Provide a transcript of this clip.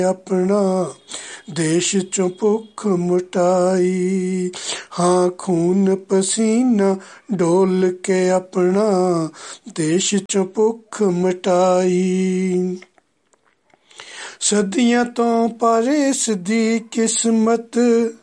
ਆਪਣਾ ਦੇਸ਼ ਚੋਂ ਭੁੱਖ ਮਿਟਾਈ। ਹਾਂ ਖੂਨ ਪਸੀਨਾ ਡੋਲ ਕੇ ਆਪਣਾ ਦੇਸ਼ ਚੋਂ ਭੁੱਖ ਮਿਟਾਈ। ਸਦੀਆਂ ਤੋਂ ਪਰ ਇਸ ਦੀ ਕਿਸਮਤ